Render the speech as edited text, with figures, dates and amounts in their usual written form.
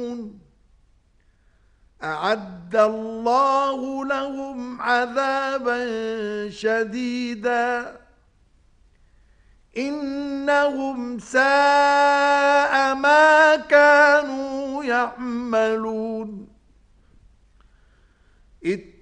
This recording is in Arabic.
أعد الله لهم عذابا شديدا إنهم ساء ما كانوا يعملون.